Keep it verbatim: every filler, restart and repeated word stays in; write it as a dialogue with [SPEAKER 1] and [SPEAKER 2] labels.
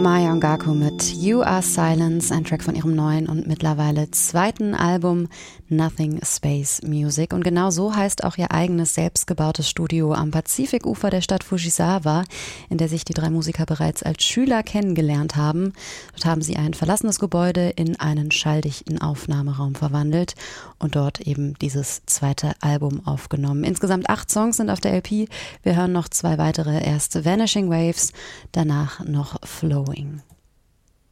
[SPEAKER 1] Maya Ongaku mit You Are Silence, ein Track von ihrem neuen und mittlerweile zweiten Album Nothing Space Music. Und genau so heißt auch ihr eigenes selbstgebautes Studio am Pazifikufer der Stadt Fujisawa, in der sich die drei Musiker bereits als Schüler kennengelernt haben. Dort haben sie ein verlassenes Gebäude in einen schalldichten Aufnahmeraum verwandelt und dort eben dieses zweite Album aufgenommen. Insgesamt acht Songs sind auf der L P. Wir hören noch zwei weitere. Erst Vanishing Waves, danach noch Flowing.